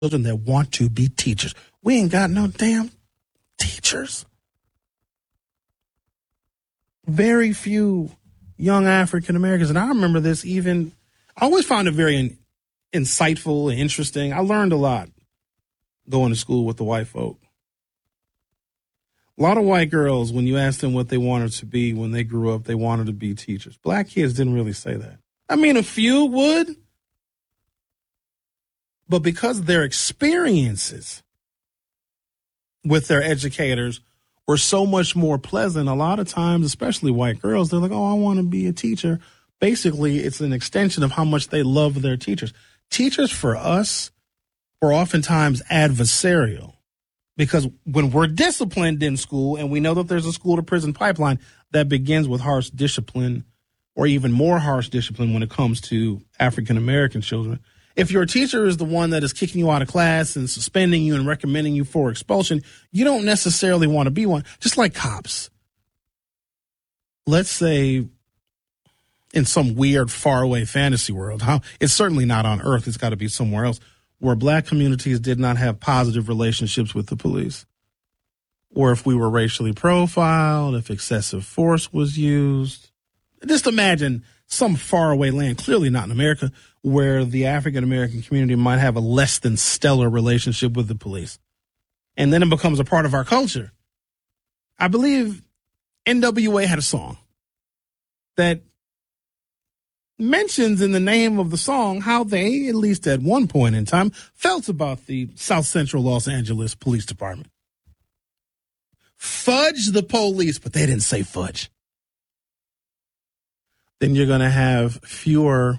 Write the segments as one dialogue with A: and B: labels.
A: children that want to be teachers. We ain't got no damn teachers. Very few young African Americans, and I remember this even, I always found it very insightful and interesting. I learned a lot going to school with the white folk. A lot of white girls, when you asked them what they wanted to be when they grew up, they wanted to be teachers. Black kids didn't really say that. I mean, a few would, but because their experiences with their educators were so much more pleasant, a lot of times, especially white girls, they're like, oh, I want to be a teacher. Basically, it's an extension of how much they love their teachers. Teachers for us were oftentimes adversarial because when we're disciplined in school and we know that there's a school to prison pipeline that begins with harsh discipline or even more harsh discipline when it comes to African American children. If your teacher is the one that is kicking you out of class and suspending you and recommending you for expulsion, you don't necessarily want to be one. Just like cops. Let's say in some weird, faraway fantasy world, it's certainly not on Earth. It's got to be somewhere else, where black communities did not have positive relationships with the police. Or if we were racially profiled, if excessive force was used. Just imagine some faraway land, clearly not in America, where the African American community might have a less than stellar relationship with the police. And then it becomes a part of our culture. I believe NWA had a song that mentions in the name of the song how they, at least at one point in time, felt about the South Central Los Angeles Police Department. Fudge the police, but they didn't say fudge. Then you're going to have fewer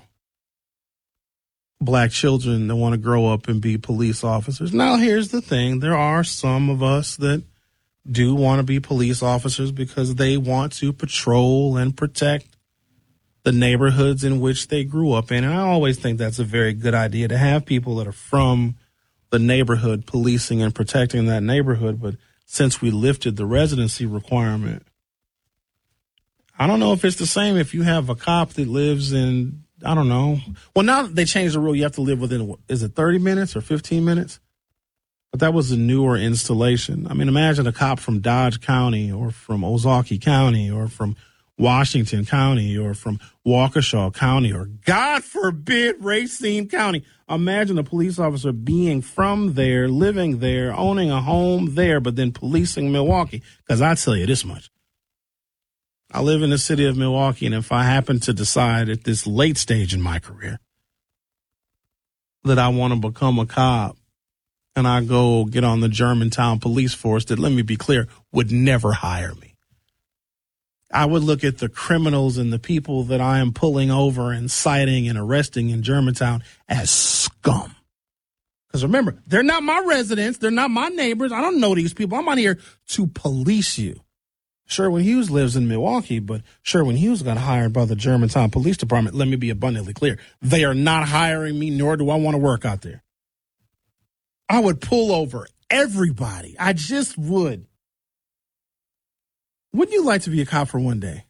A: black children that want to grow up and be police officers. Now, here's the thing. There are some of us that do want to be police officers because they want to patrol and protect the neighborhoods in which they grew up in. And I always think that's a very good idea to have people that are from the neighborhood policing and protecting that neighborhood. But since we lifted the residency requirement, I don't know if it's the same if you have a cop that lives in, I don't know. Well, now they changed the rule. You have to live within, is it 30 minutes or 15 minutes? But that was a newer installation. I mean, imagine a cop from Dodge County or from Ozaukee County or from Washington County or from Waukesha County or, God forbid, Racine County. Imagine a police officer being from there, living there, owning a home there, but then policing Milwaukee. Because I tell you this much. I live in the city of Milwaukee, and if I happen to decide at this late stage in my career that I want to become a cop and I go get on the Germantown police force that, let me be clear, would never hire me. I would look at the criminals and the people that I am pulling over and citing and arresting in Germantown as scum. Because remember, they're not my residents. They're not my neighbors. I don't know these people. I'm out here to police you. Sherwin Hughes lives in Milwaukee, but Sherwin Hughes got hired by the Germantown Police Department. Let me be abundantly clear. They are not hiring me, nor do I want to work out there. I would pull over everybody. I just would. Wouldn't you like to be a cop for one day?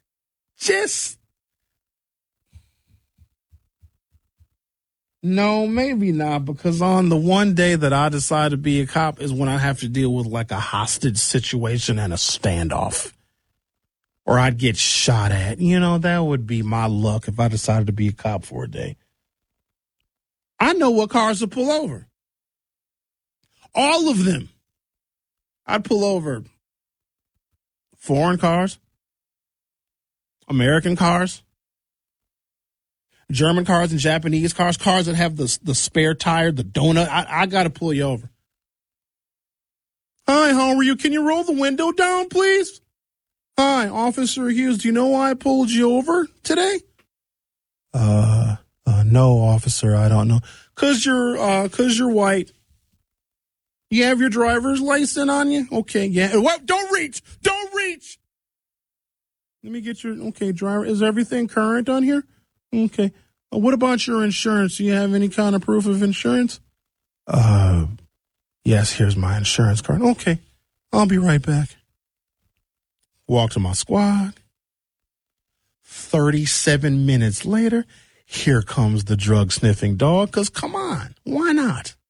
A: No, maybe not, because on the one day that I decide to be a cop is when I have to deal with like a hostage situation and a standoff. Or I'd get shot at. You know, that would be my luck if I decided to be a cop for a day. I know what cars to pull over. All of them. I'd pull over foreign cars, American cars, German cars and Japanese cars, cars that have the spare tire, the donut. I got to pull you over. Hi, how are you? Can you roll the window down, please? Hi, Officer Hughes. Do you know why I pulled you over today? No, officer, I don't know. 'Cause you're white. You have your driver's license on you? Okay, yeah. What? Don't reach! Don't reach! Let me get your, okay, driver. Is everything current on here? Okay. What about your insurance? Do you have any kind of proof of insurance? Yes, here's my insurance card. Okay, I'll be right back. Walk to my squad. 37 minutes later, here comes the drug-sniffing dog, because come on, why not?